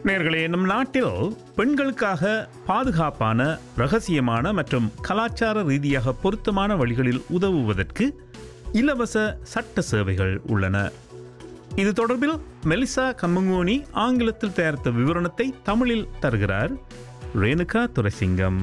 நேயர்களே, நம் நாட்டில் பெண்களுக்காக பாதுகாப்பான, ரகசியமான மற்றும் கலாச்சார ரீதியாக பொருத்தமான வழிகளில் உதவுவதற்கு இலவச சட்ட சேவைகள் உள்ளன. இது தொடர்பில் மெலிசா கம்மங்கோனி ஆங்கிலத்தில் தயாரித்த விவரணத்தை தமிழில் தருகிறார் ரேணுகா துரைசிங்கம்.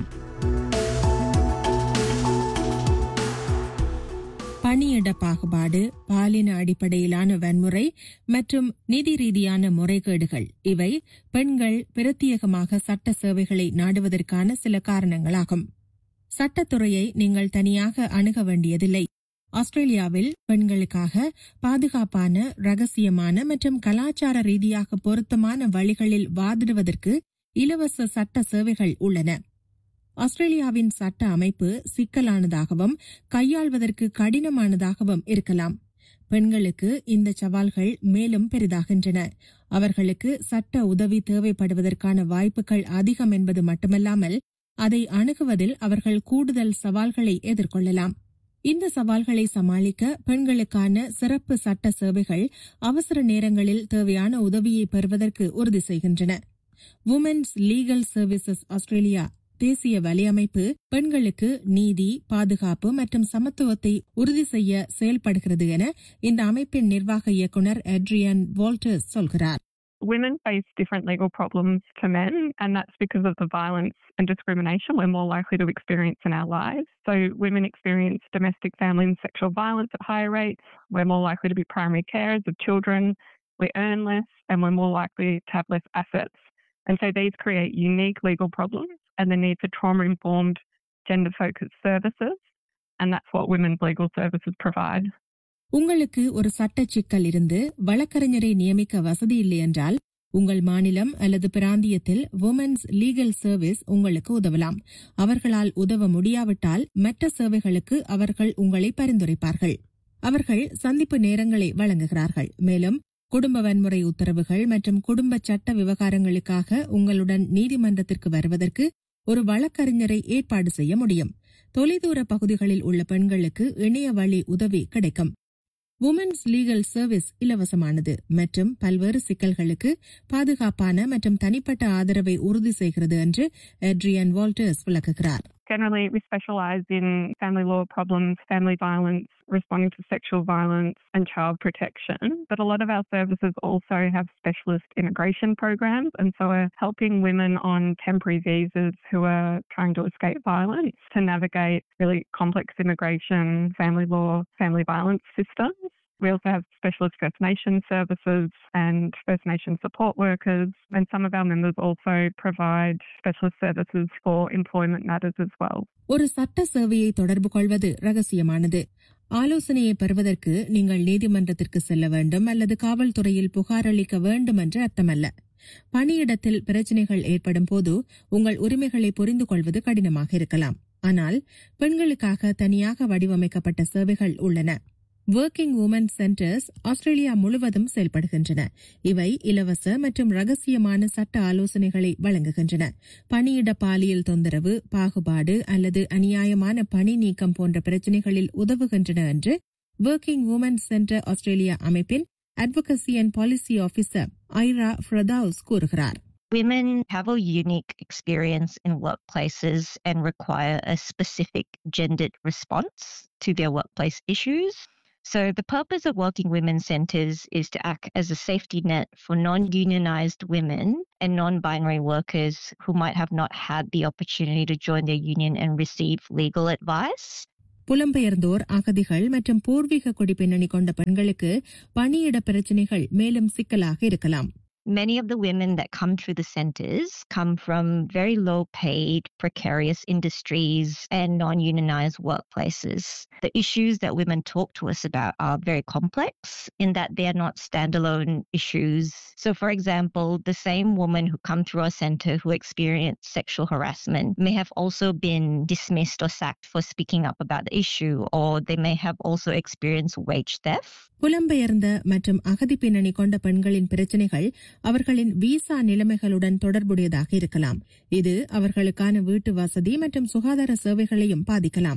பணியிட பாகுபாடு, பாலின அடிப்படையிலான வன்முறை மற்றும் நிதி ரீதியான முறைகேடுகள் இவை பெண்கள் பிரத்யேகமாக சட்ட சேவைகளை நாடுவதற்கான சில காரணங்களாகும். சட்டத்துறையை நீங்கள் தனியாக அணுக வேண்டியதில்லை. ஆஸ்திரேலியாவில் பெண்களுக்காக பாதுகாப்பான, ரகசியமான மற்றும் கலாச்சார ரீதியாக பொருத்தமான வழிகளில் வாதிடுவதற்கு இலவச சட்ட சேவைகள் உள்ளன. ஆஸ்திரேலியாவின் சட்ட அமைப்பு சிக்கலானதாகவும் கையாள்வதற்கு கடினமானதாகவும் இருக்கலாம். பெண்களுக்கு இந்த சவால்கள் மேலும் பெரிதாகின்றன. அவர்களுக்கு சட்ட உதவி தேவைப்படுவதற்கான வாய்ப்புகள் அதிகம் என்பது மட்டுமல்லாமல் அதை அணுகுவதில் அவர்கள் கூடுதல் சவால்களை எதிர்கொள்ளலாம். இந்த சவால்களை சமாளிக்க பெண்களுக்கான சிறப்பு சட்ட சேவைகள் அவசர நேரங்களில் தேவையான உதவியை பெறுவதற்கு உறுதி செய்கின்றன. வுமென்ஸ் லீகல் சர்வீசஸ் ஆஸ்திரேலியா தேசிய வலையமைப்பு பெண்களுக்கு நீதி, பாதுகாப்பு மற்றும் சமத்துவத்தை உறுதி செய்ய செயல்படுகிறது என இந்த அமைப்பின் நிர்வாக இயக்குநர் எட்ரியன் வால்டர்ஸ் சொல்கிறார். Women face different legal problems to men, and that's because of the violence and discrimination we're more likely to experience in our lives. So women experience domestic, family and sexual violence at higher rates. We're more likely to be primary carers of children. We earn less and we're more likely to have less assets. And so these create unique legal problems and the need for trauma-informed, gender-focused services. And that's what women's legal services provide. உங்களுக்கு ஒரு சட்ட சிக்கல் இருந்து வழக்கறிஞரை நியமிக்க வசதி இல்லை என்றால், உங்கள் மாநிலம் அல்லது பிராந்தியத்தில் வுமென்ஸ் லீகல் சர்வீஸ் உங்களுக்கு உதவலாம். அவர்களால் உதவ முடியாவிட்டால் மற்ற சேவைகளுக்கு அவர்கள் உங்களை பரிந்துரைப்பார்கள். அவர்கள் சந்திப்பு நேரங்களை வழங்குகிறார்கள். மேலும் குடும்ப வன்முறை உத்தரவுகள் மற்றும் குடும்ப சட்ட விவகாரங்களுக்காக உங்களுடன் நீதிமன்றத்திற்கு வருவதற்கு ஒரு வழக்கறிஞரை ஏற்பாடு செய்ய முடியும். தொலைதூர பகுதிகளில் உள்ள பெண்களுக்கு இணைய வழி உதவி கிடைக்கும். வுமென்ஸ் லீகல் சர்வீஸ் இலவசமானது மற்றும் பல்வேறு சிக்கல்களுக்கு பாதுகாப்பான மற்றும் தனிப்பட்ட ஆதரவை உறுதி செய்கிறது என்று எட்ரியன் வால்டர்ஸ் விளக்குகிறார். Generally, we specialise in family law problems, family violence, responding to sexual violence and child protection. But a lot of our services also have specialist immigration programs, and so are helping women on temporary visas who are trying to escape violence to navigate really complex immigration, family law, family violence systems. We also have specialist First Nation services and First Nation support workers, and some of our members also provide specialist services for employment matters as well. ஒரு சட்ட சேவையை தொடர்பு கொள்வது ரகசியமானது. ஆலோசனையை பெறுவதற்கு நீங்கள் நீதிமன்றத்திற்கு செல்ல வேண்டும் அல்லது காவல்துறையில் புகார் அளிக்க வேண்டும் என்று அர்த்தமல்ல. பணியிடத்தில் பிரச்சினைகள் ஏற்படும் போது உங்கள் உரிமைகளை புரிந்து கொள்வது கடினமாக இருக்கலாம். ஆனால் பெண்களுக்காக தனியாக வடிவமைக்கப்பட்ட சேவைகள் உள்ளன. ஒர்க்கிங் உமன் சென்டர்ஸ் ஆஸ்திரேலியா முழுவதும் செயல்படுகின்றன. இவை இலவச மற்றும் ரகசியமான சட்ட ஆலோசனைகளை வழங்குகின்றன. பணியிட பாலியல் தொந்தரவு, பாகுபாடு அல்லது அநியாயமான பணி நீக்கம் போன்ற பிரச்சினைகளில் உதவுகின்றன என்று ஒர்க்கிங் உமன் சென்டர் ஆஸ்திரேலியா அமைப்பின் advocacy and policy officer Airaa ஃப்ரதாவுஸ் கூறுகிறார். Women have a unique experience in workplaces and require a specific gendered response to their workplace issues. So the purpose of Working Women's Centres is to act as a safety net for non-unionised women and non-binary workers who might have not had the opportunity to join their union and receive legal advice. புலம்பெயர்ந்தோர், அகதிகள் மற்றும் பூர்வீக குடி பின்னணி கொண்ட பெண்களுக்கு பணியிட பிரச்சினைகள் மேலும் சிக்கலாக இருக்கலாம். Many of the women that come through the centres come from very low-paid, precarious industries and non-unionised workplaces. The issues that women talk to us about are very complex in that they are not standalone issues. So, for example, the same woman who come through our centre who experienced sexual harassment may have also been dismissed or sacked for speaking up about the issue, or they may have also experienced wage theft. புலம்பெயர்ந்த மற்றும் அகதி பின்னணி கொண்ட பெண்களின் பிரச்சினைகள் அவர்களின் visa நிலைமைகளுடன் தொடர்புடையதாக இருக்கலாம். இது அவர்களுக்கான வீட்டு வசதி மற்றும் சுகாதார சேவைகளையும் பாதிக்கலாம்.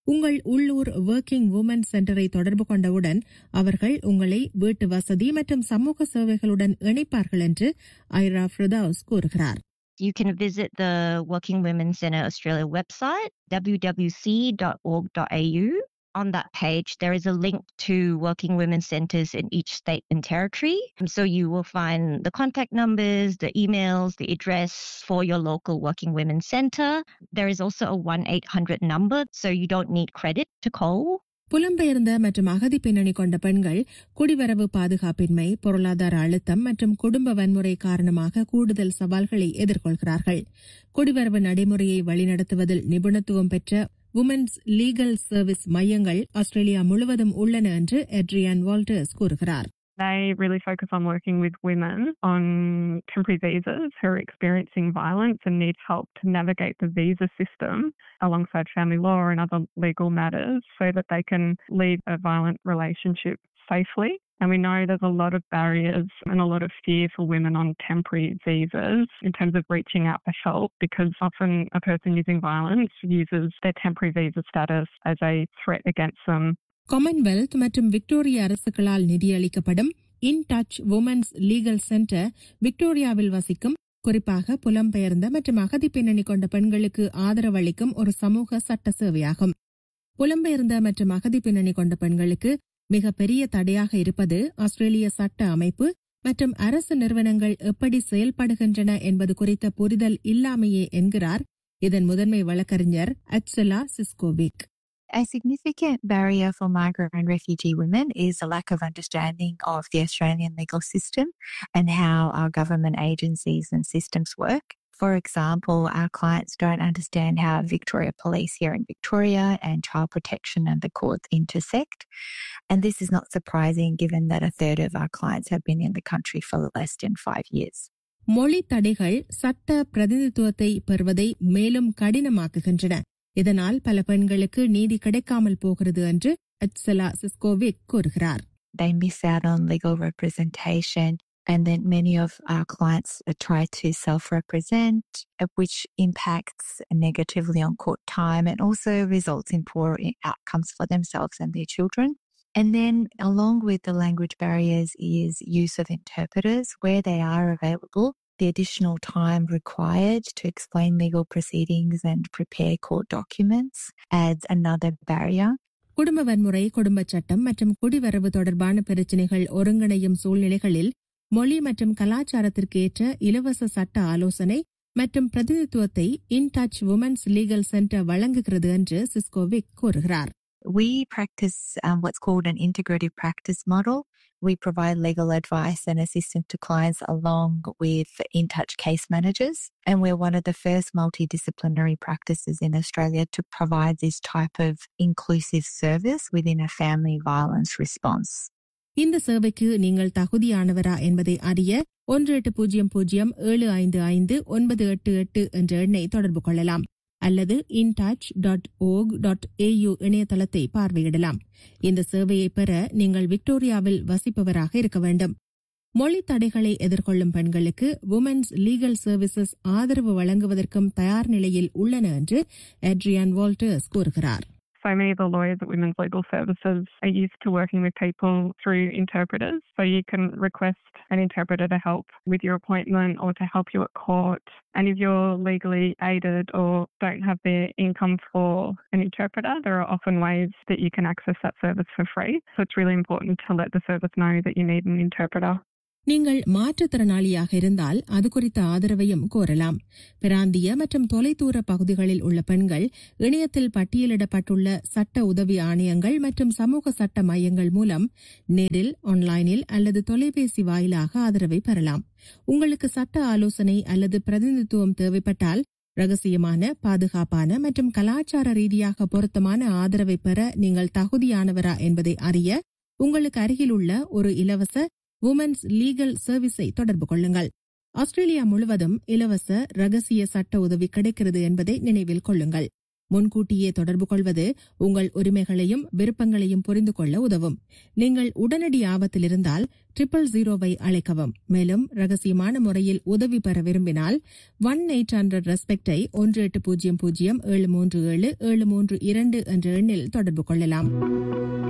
உங்கள் உள்ளூர் ஒர்க்கிங் வுமன் சென்டரை தொடர்பு கொண்டவுடன் அவர்கள் உங்களை வீட்டு வசதி மற்றும் சமூக சேவைகளுடன் இணைப்பார்கள் என்று ஐரா ஃபிர்தௌஸ் கூறுகிறார். You can visit the Working Women Centre Australia website, wwc.org.au. On that page, there is a link to Working Women Centres in each state and territory. And so you will find the contact numbers, the emails, the address for your local Working Women Centre. There is also a 1-800 number, so you don't need credit to call. புலம்பெயர்ந்த மற்றும் அகதி பின்னணி கொண்ட பெண்கள் குடிவரவு பாதுகாப்பின்மை, பொருளாதார அழுத்தம் மற்றும் குடும்ப வன்முறை காரணமாக கூடுதல் சவால்களை எதிர்கொள்கிறார்கள். குடிவரவு நடைமுறையை வழிநடத்துவதில் நிபுணத்துவம் பெற்ற வுமென்ஸ் லீகல் சர்வீஸ் மையங்கள் ஆஸ்திரேலியா முழுவதும் உள்ளன என்று எட்ரியான் வால்டர்ஸ் கூறுகிறார். They really focus on working with women on temporary visas who are experiencing violence and need help to navigate the visa system alongside family law and other legal matters so that they can leave a violent relationship safely. And we know there's a lot of barriers and a lot of fear for women on temporary visas in terms of reaching out for help, because often a person using violence uses their temporary visa status as a threat against them. Commonwealth மற்றும் Victoria அரசுகளால் நிதியளிக்கப்படும் in touch women's legal centre விக்டோரியாவில் வசிக்கும், குறிப்பாக புலம்பெயர்ந்த மற்றும் அகதி பின்னணி கொண்ட பெண்களுக்கு ஆதரவளிக்கும் ஒரு சமூக சட்ட சேவையாகும். புலம்பெயர்ந்த மற்றும் அகதி பின்னணி கொண்ட பெண்களுக்கு மிகப்பெரிய தடையாக இருப்பது ஆஸ்திரேலிய சட்ட அமைப்பு மற்றும் அரசு நிறுவனங்கள் எப்படி செயல்படுகின்றன என்பது குறித்த புரிதல் இல்லாமையே என்கிறார் இதன் முதன்மை வழக்கறிஞர் அட்சலா சிஸ்கோவிக். A significant barrier for migrant and refugee women is a lack of understanding of the Australian legal system and how our government agencies and systems work. For example, our clients don't understand how Victoria Police here in Victoria and child protection and the courts intersect. And this is not surprising given that a third of our clients have been in the country for less than 5 years. மொழி தடைகள் சட்ட பிரதிநிதித்துவத்தை பெறுவதை மேலும் கடினமாக்குகின்றன. இதனால் பல பெண்களுக்கு நீதி கிடைக்காமல் போகிறது என்று அட்சலா சிஸ்கோவிக் கூறுகிறார். They miss out on legal representation, and then many of our clients try to self-represent, which impacts negatively on court time and also results in poor outcomes for themselves and their children. And then along with the language barriers is use of interpreters where they are available. The additional time required to explain legal proceedings and prepare court documents adds another barrier. குடும்ப வன்முறை, குடும்பச் சட்டம் மற்றும் குடிவரவு தொடர்பான பிரச்சினைகள் ஒருங்கிணையும் சூழ்நிலைகளில் மொழி மற்றும் கலாச்சாரத்திற்கு ஏற்ற இலவச சட்ட ஆலோசனை மற்றும் பிரதிநிதித்துவத்தை in touch women's legal centre வழங்குகிறது என்று சிஸ்கோவிக் கூறுகிறார். We practice what's called an integrative practice model. We provide legal advice and assistance to clients along with in-touch case managers. And we're one of the first multidisciplinary practices in Australia to provide this type of inclusive service within a family violence response. இந்த சேவைக்கு நீங்கள் தகுதியானவரா என்பதை அறிய 1800-755-988 என்ற எண்ணை தொடர்பு கொள்ளலாம் அல்லது intouch.org.au இணையதளத்தை பார்வையிடலாம். இந்த சேவையை பெற நீங்கள் விக்டோரியாவில் வசிப்பவராக இருக்க வேண்டும். மொழி தடைகளை எதிர்கொள்ளும் பெண்களுக்கு வுமென்ஸ் லீகல் சர்வீசஸ் ஆதரவு வழங்குவதற்கும் தயார் நிலையில் உள்ளன என்று எட்ரியான் வால்டர்ஸ் கூறுகிறார். So many of the lawyers at Women's Legal Services are used to working with people through interpreters. So you can request an interpreter to help with your appointment or to help you at court. And if you're legally aided or don't have the income for an interpreter, there are often ways that you can access that service for free. So it's really important to let the service know that you need an interpreter. நீங்கள் மாற்றுத்திறனாளியாக இருந்தால் அது குறித்த ஆதரவையும் கோரலாம். பிராந்திய மற்றும் தொலைதூர பகுதிகளில் உள்ள பெண்கள் இணையத்தில் பட்டியலிடப்பட்டுள்ள சட்ட உதவி ஆணையங்கள் மற்றும் சமூக சட்ட மையங்கள் மூலம் நேரில், ஆன்லைனில் அல்லது தொலைபேசி வாயிலாக ஆதரவை பெறலாம். உங்களுக்கு சட்ட ஆலோசனை அல்லது பிரதிநிதித்துவம் தேவைப்பட்டால் ரகசியமான, பாதுகாப்பான மற்றும் கலாச்சார ரீதியாக பொருத்தமான ஆதரவை பெற நீங்கள் தகுதியானவரா என்பதை அறிய உங்களுக்கு அருகிலுள்ள ஒரு இலவச வுமென்ஸ் லீகல் சர்வீஸை தொடர்பு கொள்ளுங்கள். ஆஸ்திரேலியா முழுவதும் இலவச ரகசிய சட்ட உதவி கிடைக்கிறது என்பதை நினைவில் கொள்ளுங்கள். முன்கூட்டியே தொடர்பு கொள்வது உங்கள் உரிமைகளையும் விருப்பங்களையும் புரிந்து கொள்ள உதவும். நீங்கள் உடனடி ஆபத்தில் இருந்தால் 000 அழைக்கவும். மேலும் ரகசியமான முறையில் உதவி பெற விரும்பினால் 1-800 ரெஸ்பெக்டை 1800 737 732 என்ற எண்ணில் தொடர்பு கொள்ளலாம்.